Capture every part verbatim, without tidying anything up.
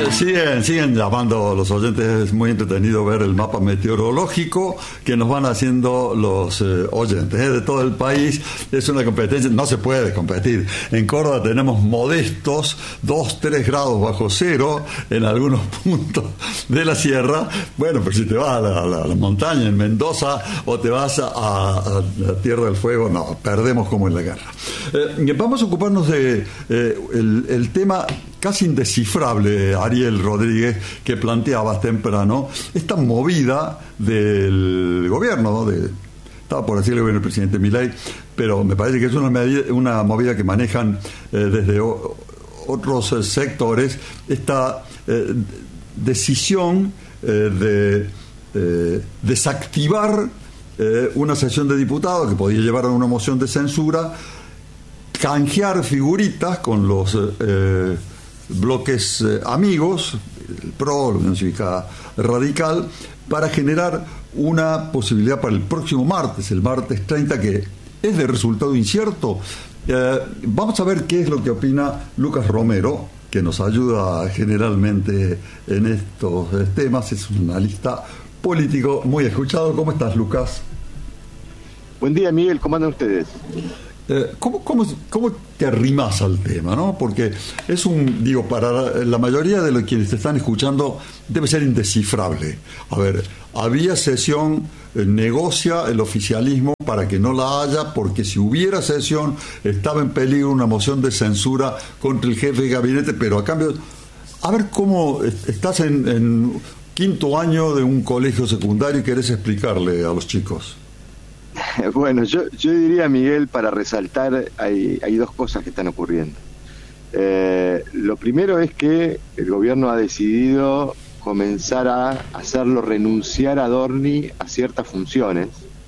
siguen, siguen llamando los oyentes, es muy entretenido ver el mapa meteorológico que nos van haciendo los eh, oyentes eh, de todo el país. Es una competencia, no se puede competir. En Córdoba tenemos modestos dos, tres grados bajo cero en algunos puntos de la sierra. Bueno, pero si te vas a la, a la, a la montaña en Mendoza o te vas a, a, a Tierra del Fuego, no, perdemos como en la guerra. Eh, vamos a ocuparnos de eh, el, el tema casi indescifrable, Ariel Rodríguez, que planteabas temprano, esta movida del gobierno, ¿no? De, estaba por decirle el gobierno del presidente Milei, pero me parece que es una, medida, una movida que manejan eh, desde o, otros eh, sectores, esta eh, decisión eh, de eh, desactivar eh, una sesión de diputados que podía llevar a una moción de censura, canjear figuritas con los eh, bloques eh, amigos, el P R O, la Unión Cívica Radical, para generar una posibilidad para el próximo martes, el martes treinta, que es de resultado incierto. Eh, vamos a ver qué es lo que opina Lucas Romero, que nos ayuda generalmente en estos temas, es un analista político muy escuchado. ¿Cómo estás, Lucas? Buen día, Miguel, ¿cómo andan ustedes? Eh, ¿cómo, cómo, ¿Cómo te arrimas al tema, no? Porque es un, digo, para la mayoría de los quienes te están escuchando debe ser indescifrable. A ver, había sesión, eh, negocia el oficialismo para que no la haya, porque si hubiera sesión estaba en peligro una moción de censura contra el jefe de gabinete, pero a cambio, a ver cómo estás en, en quinto año de un colegio secundario y querés explicarle a los chicos. Bueno, yo, yo diría, Miguel, para resaltar, hay, hay dos cosas que están ocurriendo. Eh, lo primero es que el gobierno ha decidido comenzar a hacerlo renunciar a Adorni a ciertas funciones,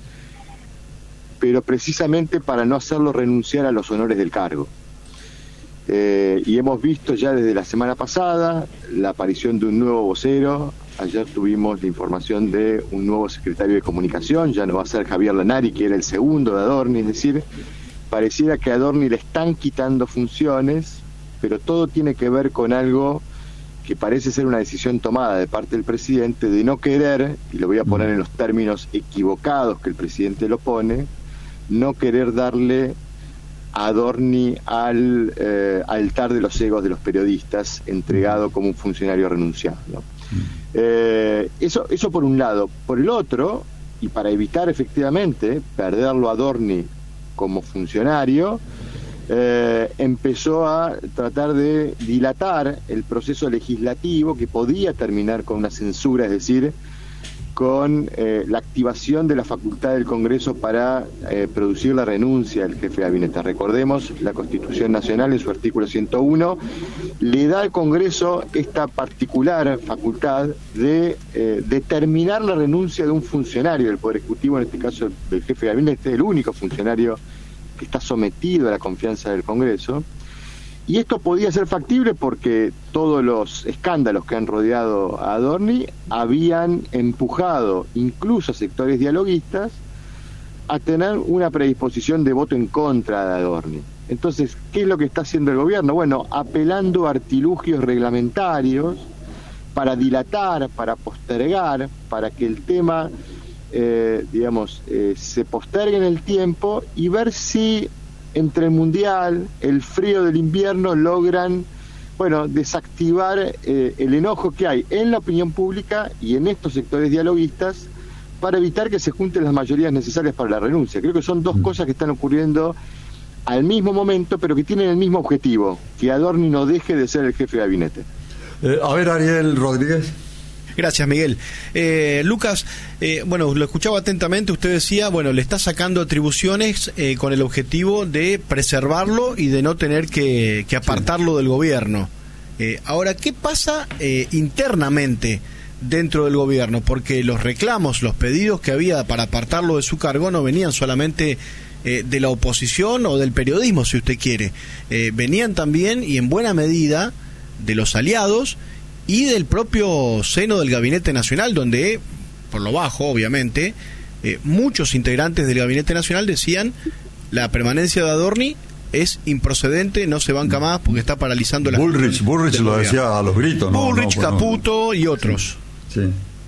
pero precisamente para no hacerlo renunciar a los honores del cargo. Eh, y hemos visto ya desde la semana pasada la aparición de un nuevo vocero. Ayer tuvimos la información de un nuevo secretario de comunicación, ya no va a ser Javier Lanari, que era el segundo de Adorni, es decir, pareciera que a Adorni le están quitando funciones, pero todo tiene que ver con algo que parece ser una decisión tomada de parte del presidente de no querer, y lo voy a poner en los términos equivocados que el presidente lo pone, no querer darle a Adorni al eh, altar de los egos de los periodistas, entregado como un funcionario renunciado, ¿no? Eh, eso, eso por un lado. Por el otro, y para evitar efectivamente perderlo a Adorni como funcionario, eh, empezó a tratar de dilatar el proceso legislativo que podía terminar con una censura, es decir, con eh, la activación de la facultad del Congreso para eh, producir la renuncia del jefe de gabinete. Recordemos, la Constitución Nacional en su artículo ciento uno le da al Congreso esta particular facultad de eh, determinar la renuncia de un funcionario del Poder Ejecutivo, en este caso del jefe de gabinete, el único funcionario que está sometido a la confianza del Congreso. Y esto podía ser factible porque todos los escándalos que han rodeado a Adorni habían empujado incluso a sectores dialoguistas a tener una predisposición de voto en contra de Adorni. Entonces, ¿qué es lo que está haciendo el gobierno? Bueno, apelando a artilugios reglamentarios para dilatar, para postergar, para que el tema, eh, digamos, eh, se postergue en el tiempo y ver si entre el mundial, el frío del invierno, logran, bueno, desactivar eh, el enojo que hay en la opinión pública y en estos sectores dialoguistas para evitar que se junten las mayorías necesarias para la renuncia. Creo que son dos cosas que están ocurriendo al mismo momento, pero que tienen el mismo objetivo, que Adorni no deje de ser el jefe de gabinete. Eh, a ver, Ariel Rodríguez. Gracias, Miguel. Eh, Lucas, eh, bueno, lo escuchaba atentamente, usted decía, bueno, le está sacando atribuciones eh, con el objetivo de preservarlo y de no tener que, que apartarlo sí. del gobierno. Eh, ahora, ¿qué pasa eh, internamente dentro del gobierno? Porque los reclamos, los pedidos que había para apartarlo de su cargo no venían solamente eh, de la oposición o del periodismo, si usted quiere. Eh, venían también, y en buena medida, de los aliados y del propio seno del Gabinete Nacional, donde, por lo bajo, obviamente, eh, muchos integrantes del Gabinete Nacional decían la permanencia de Adorni es improcedente, no se banca más porque está paralizando la... Bullrich, Bullrich lo decía a los gritos, ¿no? Bullrich, no, Caputo no. y otros. Sí.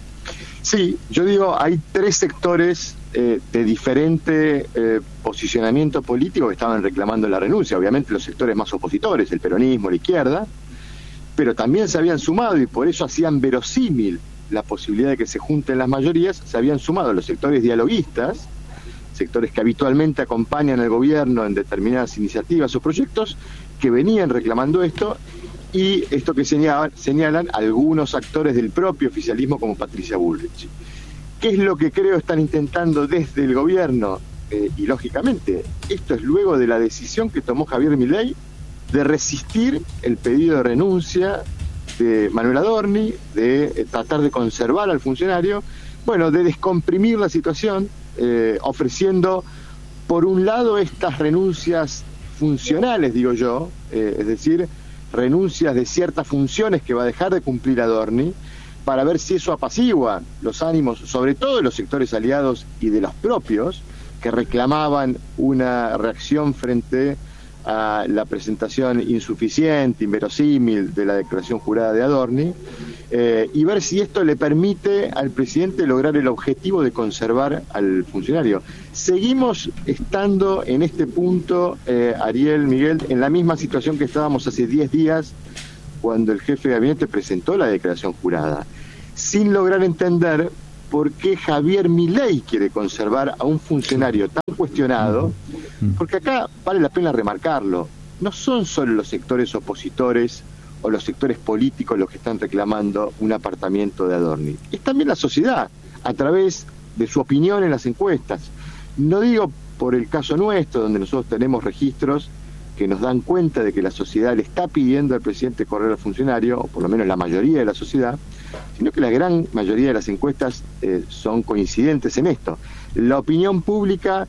Sí, yo digo, hay tres sectores eh, de diferente eh, posicionamiento político que estaban reclamando la renuncia. Obviamente los sectores más opositores, el peronismo, la izquierda, pero también se habían sumado y por eso hacían verosímil la posibilidad de que se junten las mayorías, se habían sumado los sectores dialoguistas, sectores que habitualmente acompañan al gobierno en determinadas iniciativas o proyectos, que venían reclamando esto, y esto que señalan, señalan algunos actores del propio oficialismo como Patricia Bullrich. ¿Qué es lo que creo están intentando desde el gobierno? Eh, y lógicamente, esto es luego de la decisión que tomó Javier Milei de resistir el pedido de renuncia de Manuel Adorni, de eh, tratar de conservar al funcionario, bueno, de descomprimir la situación, eh, ofreciendo, por un lado, estas renuncias funcionales, digo yo, eh, es decir, renuncias de ciertas funciones que va a dejar de cumplir Adorni, para ver si eso apacigua los ánimos, sobre todo de los sectores aliados y de los propios, que reclamaban una reacción frente a la presentación insuficiente, inverosímil de la declaración jurada de Adorni, eh, y ver si esto le permite al presidente lograr el objetivo de conservar al funcionario. Seguimos estando en este punto, eh, Ariel, Miguel, en la misma situación que estábamos hace diez días cuando el jefe de gabinete presentó la declaración jurada, sin lograr entender por qué Javier Milei quiere conservar a un funcionario tan cuestionado, porque acá vale la pena remarcarlo, no son solo los sectores opositores o los sectores políticos los que están reclamando un apartamiento de Adorni, es también la sociedad, a través de su opinión en las encuestas. No digo por el caso nuestro, donde nosotros tenemos registros que nos dan cuenta de que la sociedad le está pidiendo al presidente correr al funcionario, o por lo menos la mayoría de la sociedad, sino que la gran mayoría de las encuestas eh, son coincidentes en esto. La opinión pública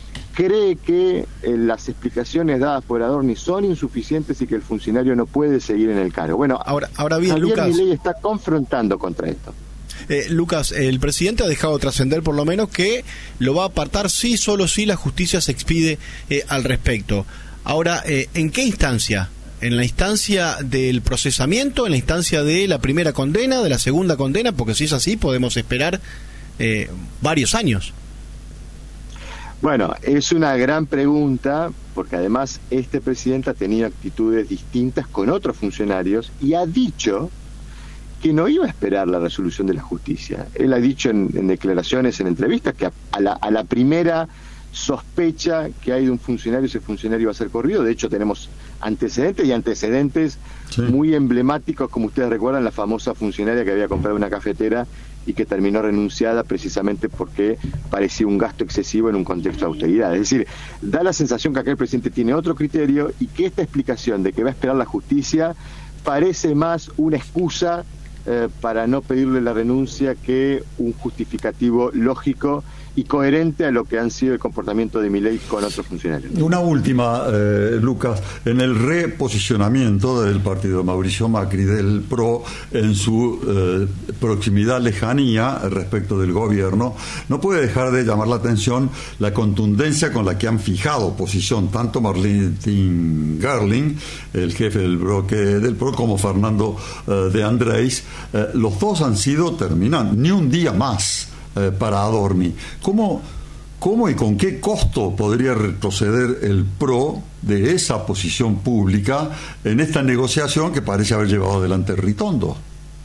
cree que eh, las explicaciones dadas por Adorni son insuficientes y que el funcionario no puede seguir en el cargo. Bueno, ahora, ahora bien, Javier Lucas, Milei está confrontando contra esto. Eh, Lucas, el presidente ha dejado trascender por lo menos que lo va a apartar sí, solo si la justicia se expide eh, al respecto. Ahora, eh, ¿en qué instancia? ¿En la instancia del procesamiento? ¿En la instancia de la primera condena? ¿De la segunda condena? Porque si es así, podemos esperar eh, varios años. Bueno, es una gran pregunta, porque además este presidente ha tenido actitudes distintas con otros funcionarios y ha dicho que no iba a esperar la resolución de la justicia. Él ha dicho en, en declaraciones, en entrevistas, que a, a, la, a la primera sospecha que hay de un funcionario, ese funcionario va a ser corrido. De hecho, tenemos antecedentes y antecedentes sí. muy emblemáticos, como ustedes recuerdan, la famosa funcionaria que había comprado una cafetera y que terminó renunciada precisamente porque parecía un gasto excesivo en un contexto de austeridad. Es decir, da la sensación que acá el presidente tiene otro criterio y que esta explicación de que va a esperar la justicia parece más una excusa eh, para no pedirle la renuncia que un justificativo lógico y coherente a lo que han sido el comportamiento de Milei con otros funcionarios. Una última, eh, Lucas, en el reposicionamiento del partido de Mauricio Macri, del P R O, en su eh, proximidad, lejanía respecto del gobierno, no puede dejar de llamar la atención la contundencia con la que han fijado posición tanto Martín Garling, el jefe del bloque del P R O, como Fernando eh, de Andrés. Eh, los dos han sido terminados, ni un día más para Adorni. ¿Cómo, ¿Cómo y con qué costo podría retroceder el P R O de esa posición pública en esta negociación que parece haber llevado adelante Ritondo?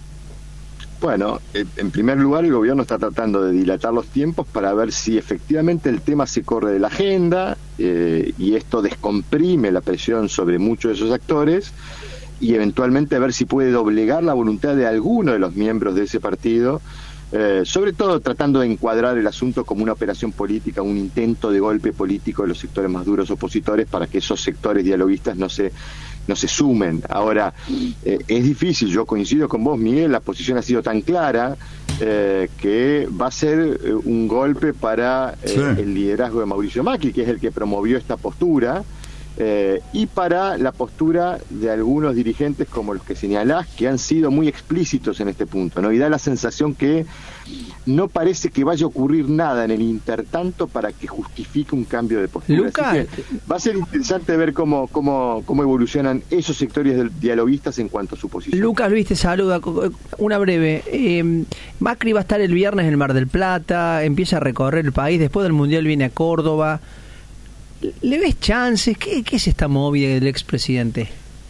Bueno, en primer lugar el gobierno está tratando de dilatar los tiempos para ver si efectivamente el tema se corre de la agenda eh, y esto descomprime la presión sobre muchos de esos actores y eventualmente ver si puede doblegar la voluntad de alguno de los miembros de ese partido. Eh, sobre todo tratando de encuadrar el asunto como una operación política, un intento de golpe político de los sectores más duros opositores para que esos sectores dialoguistas no se no se sumen. Ahora, eh, es difícil, yo coincido con vos, Miguel, la posición ha sido tan clara eh, que va a ser eh, un golpe para eh, sí. el liderazgo de Mauricio Macri, que es el que promovió esta postura, Eh, y para la postura de algunos dirigentes como los que señalás, que han sido muy explícitos en este punto, ¿no? Y da la sensación que no parece que vaya a ocurrir nada en el intertanto para que justifique un cambio de postura. Luca, Así que va a ser interesante ver cómo, cómo, cómo evolucionan esos sectores del, dialoguistas en cuanto a su posición. Lucas Luis te saluda. Una breve. Eh, Macri va a estar el viernes en el Mar del Plata, empieza a recorrer el país, después del Mundial viene a Córdoba. ¿Le ves chances? ¿Qué, qué es esta movida del expresidente?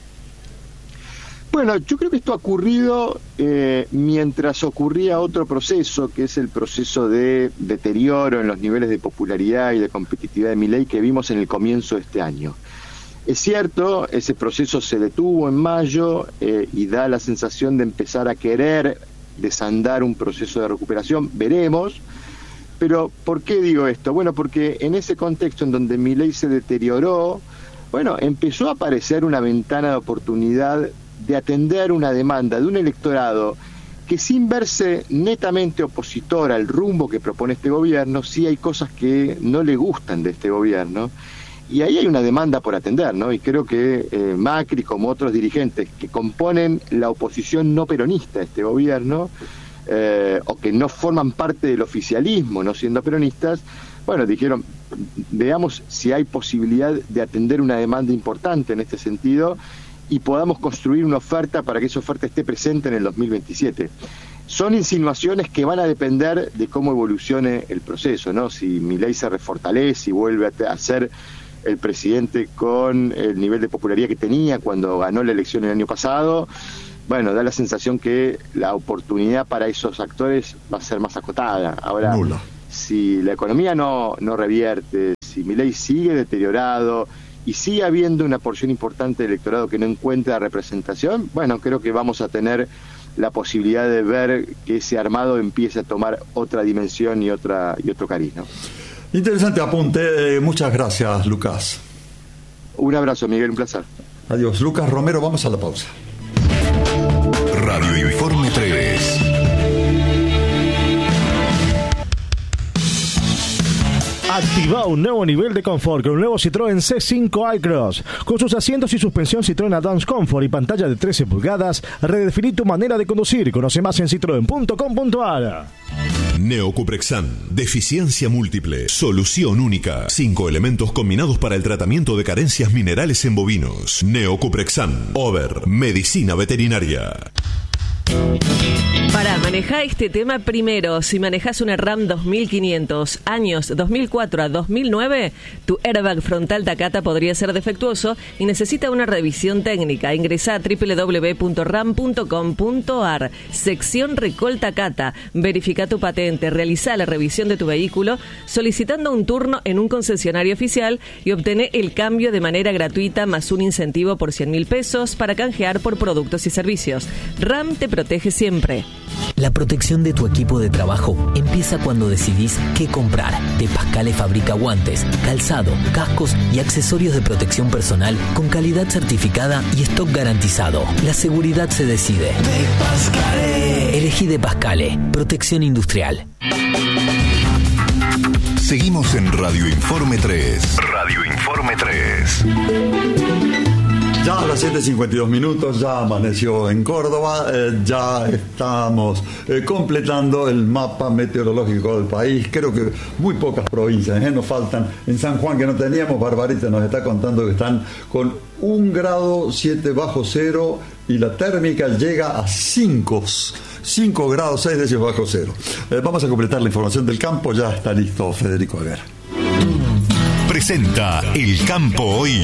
Bueno, yo creo que esto ha ocurrido eh, mientras ocurría otro proceso, que es el proceso de deterioro en los niveles de popularidad y de competitividad de Milei que vimos en el comienzo de este año. Es cierto, ese proceso se detuvo en mayo eh, y da la sensación de empezar a querer desandar un proceso de recuperación, veremos. Pero, ¿por qué digo esto? Bueno, porque en ese contexto en donde Milei se deterioró, bueno, empezó a aparecer una ventana de oportunidad de atender una demanda de un electorado que, sin verse netamente opositor al rumbo que propone este gobierno, sí hay cosas que no le gustan de este gobierno, y ahí hay una demanda por atender, ¿no? Y creo que eh, Macri, como otros dirigentes que componen la oposición no peronista a este gobierno, eh, o que no forman parte del oficialismo, no siendo peronistas, bueno, dijeron, veamos si hay posibilidad de atender una demanda importante en este sentido, y podamos construir una oferta para que esa oferta esté presente en el dos mil veintisiete. Son insinuaciones que van a depender de cómo evolucione el proceso, ¿no? Si Milei se refortalece y vuelve a, a ser el presidente con el nivel de popularidad que tenía cuando ganó la elección el año pasado, bueno, da la sensación que la oportunidad para esos actores va a ser más acotada. Ahora, Nula. Si la economía no, no revierte, si Milei sigue deteriorado y sigue habiendo una porción importante del electorado que no encuentra representación, bueno, creo que vamos a tener la posibilidad de ver que ese armado empiece a tomar otra dimensión y otra y otro cariz, ¿no? Interesante apunte, eh, muchas gracias, Lucas. Un abrazo, Miguel, un placer. Adiós, Lucas Romero, vamos a la pausa. Radio Informe tres. Activa un nuevo nivel de confort con un nuevo Citroën C cinco iCross. Con sus asientos y suspensión Citroën Advance Comfort y pantalla de trece pulgadas, redefiní tu manera de conducir. Conoce más en citroen punto com punto a r. Neocuprexan, deficiencia múltiple, solución única. Cinco elementos combinados para el tratamiento de carencias minerales en bovinos. Neocuprexan, Over, medicina veterinaria. Para manejar este tema primero, si manejas una RAM dos mil quinientos, años dos mil cuatro a dos mil nueve, tu airbag frontal Takata podría ser defectuoso y necesita una revisión técnica. Ingresa a doble u doble u doble u punto ram punto com punto a r, sección Recall Takata. Verifica tu patente, realiza la revisión de tu vehículo solicitando un turno en un concesionario oficial y obtener el cambio de manera gratuita más un incentivo por cien mil pesos para canjear por productos y servicios. RAM te protege siempre. La protección de tu equipo de trabajo empieza cuando decidís qué comprar. De Pascale fabrica guantes, calzado, cascos y accesorios de protección personal con calidad certificada y stock garantizado. La seguridad se decide. De Pascale. Elegí De Pascale. Protección industrial. Seguimos en Radio Informe tres. Radio Informe tres. Ya a las siete cincuenta y dos minutos, ya amaneció en Córdoba, eh, ya estamos eh, completando el mapa meteorológico del país. Creo que muy pocas provincias, eh, nos faltan. En San Juan, que no teníamos, Barbarita nos está contando que están con un grado siete bajo cero y la térmica llega a cinco, cinco grados seis décimos bajo cero. Eh, vamos a completar la información del campo, ya está listo Federico Aguera. Presenta El Campo Hoy.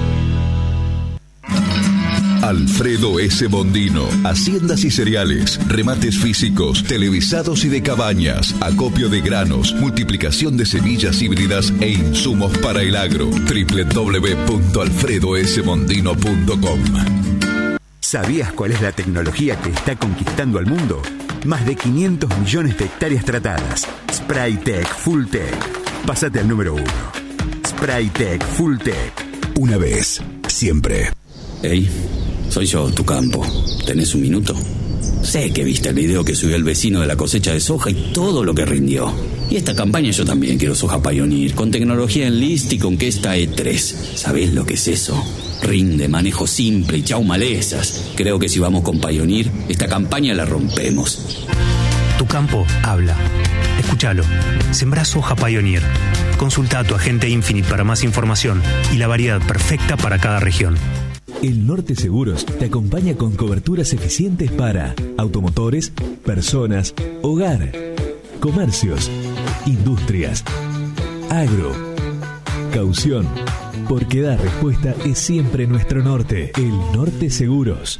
Alfredo S. Bondino, haciendas y cereales, remates físicos, televisados y de cabañas, acopio de granos, multiplicación de semillas híbridas e insumos para el agro. doble u doble u doble u punto alfredo s bondino punto com. ¿Sabías cuál es la tecnología que está conquistando al mundo? Más de quinientos millones de hectáreas tratadas. Spraytec Fulltech. Pásate al número uno. Spraytec Fulltech. Una vez, siempre. Hey, soy yo, tu campo. ¿Tenés un minuto? Sé que viste el video que subió el vecino de la cosecha de soja y todo lo que rindió. Y esta campaña yo también quiero soja Pioneer, con tecnología Enlist y con Questa E tres. ¿Sabés lo que es eso? Rinde, manejo simple y chau malezas. Creo que si vamos con Pioneer, esta campaña la rompemos. Tu campo habla. Escúchalo. Sembrá soja Pioneer. Consulta a tu agente Infinite para más información y la variedad perfecta para cada región. El Norte Seguros te acompaña con coberturas eficientes para automotores, personas, hogar, comercios, industrias, agro, caución. Porque dar respuesta es siempre nuestro norte. El Norte Seguros.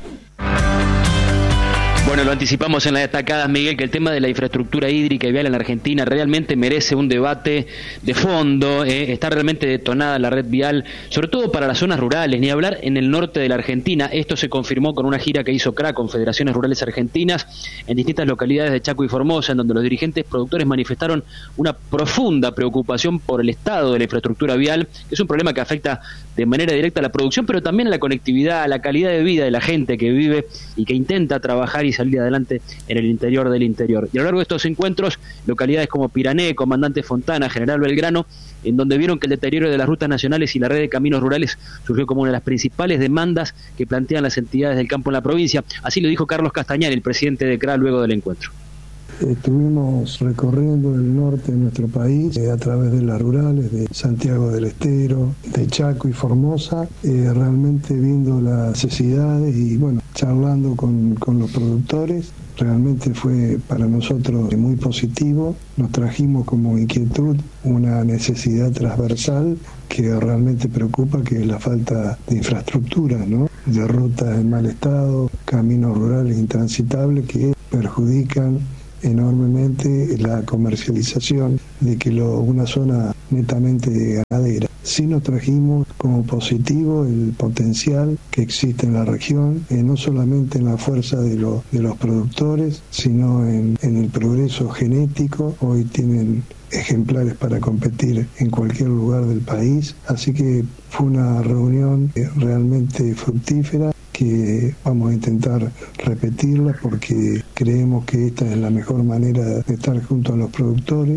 Bueno, lo anticipamos en las destacadas, Miguel, que el tema de la infraestructura hídrica y vial en la Argentina realmente merece un debate de fondo. Eh, está realmente detonada la red vial, sobre todo para las zonas rurales, ni hablar en el norte de la Argentina. Esto se confirmó con una gira que hizo C R A, Confederaciones Rurales Argentinas, en distintas localidades de Chaco y Formosa, en donde los dirigentes productores manifestaron una profunda preocupación por el estado de la infraestructura vial, que es un problema que afecta de manera directa a la producción, pero también a la conectividad, a la calidad de vida de la gente que vive y que intenta trabajar y salir adelante en el interior del interior. Y a lo largo de estos encuentros, localidades como Pirané, Comandante Fontana, General Belgrano, en donde vieron que el deterioro de las rutas nacionales y la red de caminos rurales surgió como una de las principales demandas que plantean las entidades del campo en la provincia. Así lo dijo Carlos Castañar, el presidente de C R A, luego del encuentro. Estuvimos recorriendo el norte de nuestro país eh, a través de las rurales de Santiago del Estero, de Chaco y Formosa, eh, realmente viendo las necesidades y bueno, charlando con, con los productores. Realmente fue para nosotros muy positivo. Nos trajimos como inquietud una necesidad transversal que realmente preocupa, que es la falta de infraestructura, ¿no? De rutas en mal estado, caminos rurales intransitables que perjudican enormemente la comercialización de que lo, una zona netamente ganadera. Sí nos trajimos como positivo el potencial que existe en la región, eh, no solamente en la fuerza de, lo, de los productores, sino en, en el progreso genético. Hoy tienen ejemplares para competir en cualquier lugar del país, así que fue una reunión realmente fructífera, que vamos a intentar repetirla porque creemos que esta es la mejor manera de estar junto a los productores.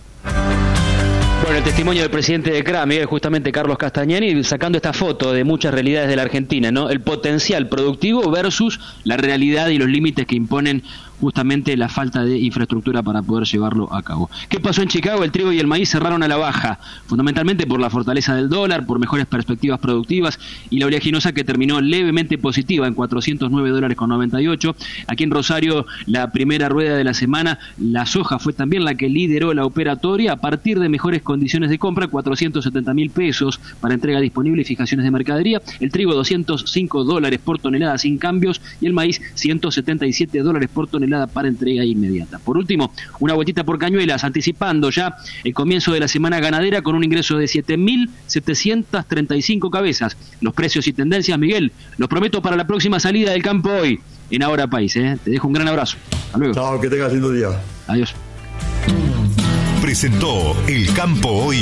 Bueno, el testimonio del presidente de C R A, Miguel, justamente Carlos Castañari, sacando esta foto de muchas realidades de la Argentina, ¿no? El potencial productivo versus la realidad y los límites que imponen justamente la falta de infraestructura para poder llevarlo a cabo. ¿Qué pasó en Chicago? El trigo y el maíz cerraron a la baja, fundamentalmente por la fortaleza del dólar, por mejores perspectivas productivas y la oleaginosa que terminó levemente positiva en cuatrocientos nueve dólares con noventa y ocho. Aquí en Rosario, la primera rueda de la semana, la soja fue también la que lideró la operatoria a partir de mejores condiciones de compra, cuatrocientos setenta mil pesos para entrega disponible y fijaciones de mercadería. El trigo doscientos cinco dólares por tonelada sin cambios y el maíz ciento setenta y siete dólares por tonelada para entrega inmediata. Por último, una vueltita por Cañuelas, anticipando ya el comienzo de la semana ganadera con un ingreso de siete mil setecientas treinta y cinco cabezas. Los precios y tendencias, Miguel, los prometo para la próxima salida del campo hoy, en Ahora País. ¿eh? Te dejo un gran abrazo. Hasta luego. Chao, que tengas lindo día. Adiós. Presentó El Campo Hoy.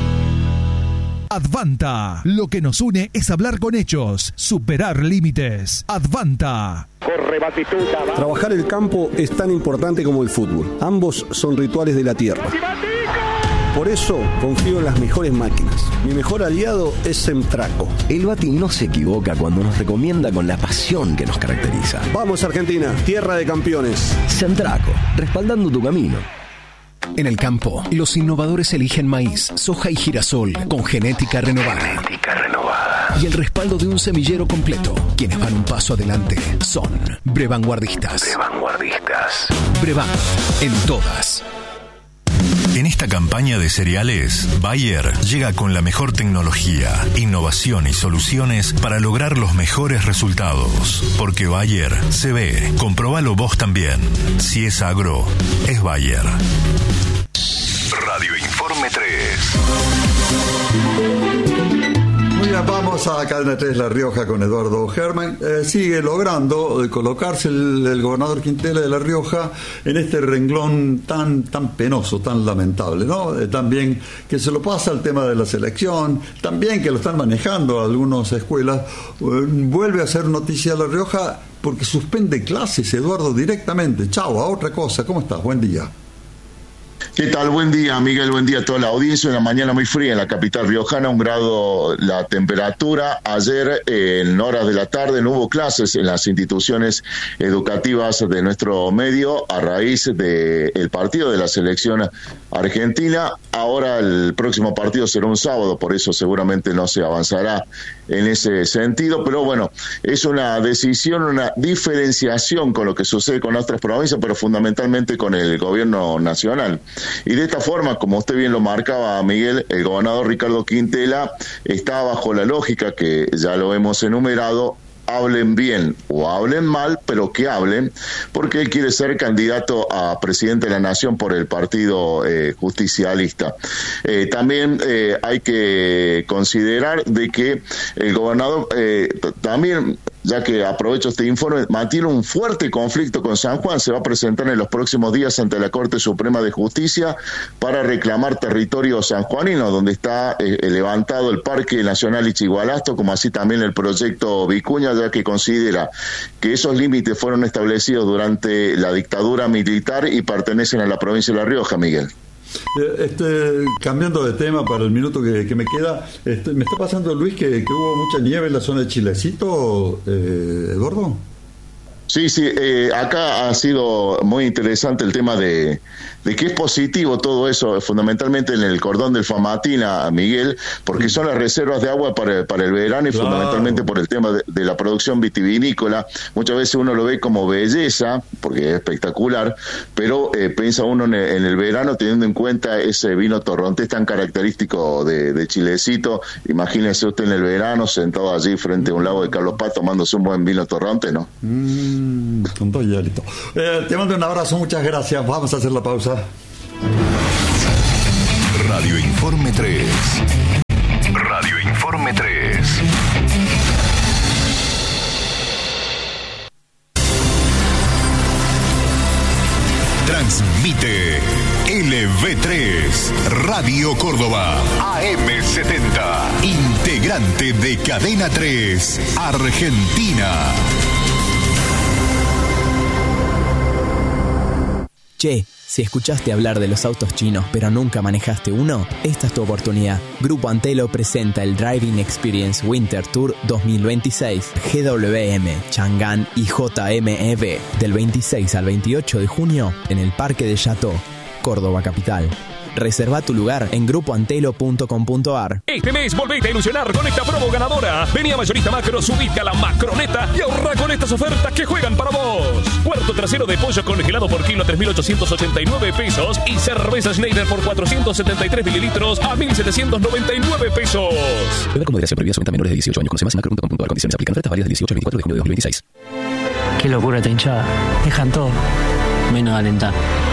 Advanta. Lo que nos une es hablar con hechos, superar límites. Advanta. Corre Batistuta. Trabajar el campo es tan importante como el fútbol. Ambos son rituales de la tierra. Por eso confío en las mejores máquinas. Mi mejor aliado es Semtraco. El Bati no se equivoca cuando nos recomienda con la pasión que nos caracteriza. Vamos Argentina, tierra de campeones. Semtraco, respaldando tu camino. En el campo, los innovadores eligen maíz, soja y girasol con genética renovada. Genética renovada. Y el respaldo de un semillero completo. Quienes van un paso adelante son Brevanguardistas. Brevanguardistas. Brevan, en todas. En esta campaña de cereales, Bayer llega con la mejor tecnología, innovación y soluciones para lograr los mejores resultados. Porque Bayer se ve. Comprobalo vos también. Si es agro, es Bayer. Radio Informe tres. Muy bien, vamos a Cadena tres La Rioja con Eduardo Germán. Eh, sigue logrando eh, colocarse el, el gobernador Quintela de La Rioja en este renglón tan tan penoso, tan lamentable, ¿no? Eh, también que se lo pasa al tema de la selección, también que lo están manejando algunas escuelas. Eh, vuelve a ser noticia La Rioja porque suspende clases, Eduardo, directamente. Chao, a otra cosa. ¿Cómo estás? Buen día. ¿Qué tal? Buen día, Miguel, buen día a toda la audiencia. Una mañana muy fría en la capital riojana, un grado la temperatura. Ayer, eh, en horas de la tarde, no hubo clases en las instituciones educativas de nuestro medio a raíz del partido de la selección argentina. Ahora el próximo partido será un sábado, por eso seguramente no se avanzará en ese sentido, pero bueno, es una decisión, una diferenciación con lo que sucede con otras provincias, pero fundamentalmente con el gobierno nacional. Y de esta forma, como usted bien lo marcaba, Miguel, el gobernador Ricardo Quintela está bajo la lógica que ya lo hemos enumerado: hablen bien o hablen mal, pero que hablen, porque él quiere ser candidato a presidente de la Nación por el Partido eh, Justicialista. Eh, también eh, hay que considerar de que el gobernador eh, también, ya que aprovecho este informe, mantiene un fuerte conflicto con San Juan. Se va a presentar en los próximos días ante la Corte Suprema de Justicia para reclamar territorio sanjuanino, donde está eh, levantado el Parque Nacional Ichigualasto, como así también el proyecto Vicuña, ya que considera que esos límites fueron establecidos durante la dictadura militar y pertenecen a la provincia de La Rioja, Miguel. Este, cambiando de tema para el minuto que, que me queda, este, me está pasando, Luis, que, que hubo mucha nieve en la zona de Chilecito, eh, Eduardo. Sí, sí, eh, acá ha sido muy interesante el tema de, de que es positivo todo eso, fundamentalmente en el cordón del Famatina, Miguel, porque son las reservas de agua para, para el verano y claro, fundamentalmente por el tema de, de la producción vitivinícola. Muchas veces uno lo ve como belleza, porque es espectacular, pero eh, piensa uno en el, en el verano teniendo en cuenta ese vino torrontés tan característico de, de Chilecito. Imagínese usted en el verano sentado allí frente a un lago de Carlos Paz tomándose un buen vino torrontés, ¿no? Mm. Con todo hielito. Eh, te mando un abrazo, muchas gracias. Vamos a hacer la pausa. Radio Informe tres. Radio Informe tres. Transmite L V tres, Radio Córdoba, A M setenta, integrante de Cadena tres, Argentina. Che, si escuchaste hablar de los autos chinos pero nunca manejaste uno, esta es tu oportunidad. Grupo Antelo presenta el Driving Experience Winter Tour dos mil veintiséis, G W M, Chang'an y J M E V, del veintiséis al veintiocho de junio en el Parque de Chateau, Córdoba capital. Reserva tu lugar en grupo antelo punto com punto a r. Este mes volvete a ilusionar con esta promo ganadora. Vení a Mayorista Macro, subite a la Macroneta y ahorra con estas ofertas que juegan para vos. Cuarto trasero de pollo congelado por kilo a tres mil ochocientos ochenta y nueve pesos y cerveza Schneider por cuatrocientos setenta y tres mililitros a mil setecientos noventa y nueve pesos. Beber con moderación, prohibida, solamente a menores de dieciocho años. Conoce más en macro punto com punto a r. Condiciones aplican. Ofertas válidas del dieciocho al veinticuatro de junio de dos mil veintiséis. Qué locura esta hinchada. Dejan todo, menos alentar.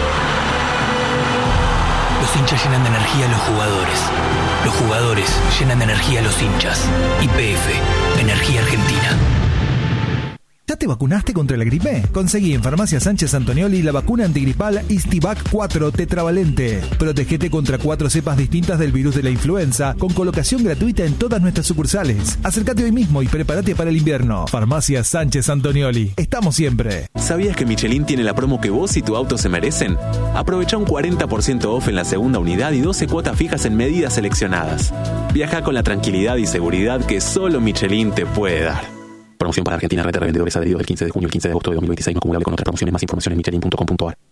Los hinchas llenan de energía a los jugadores. Los jugadores llenan de energía a los hinchas. Y P F, Energía Argentina. ¿Ya te vacunaste contra la gripe? Conseguí en Farmacia Sánchez Antonioli la vacuna antigripal Istivac cuatro tetravalente. Protégete contra cuatro cepas distintas del virus de la influenza, con colocación gratuita en todas nuestras sucursales. Acércate hoy mismo y prepárate para el invierno. Farmacia Sánchez Antonioli. Estamos siempre. ¿Sabías que Michelin tiene la promo que vos y tu auto se merecen? Aprovecha un cuarenta por ciento off en la segunda unidad y doce cuotas fijas en medidas seleccionadas. Viaja con la tranquilidad y seguridad que solo Michelin te puede dar. Promoción para Argentina, red de revendedores adheridos del quince de junio al quince de agosto de dos mil veintiséis, no acumulable con otras promociones. Más información en michelin punto com punto a r.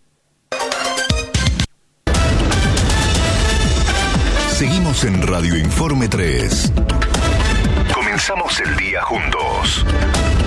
Seguimos en Radio Informe tres. Comenzamos el día juntos.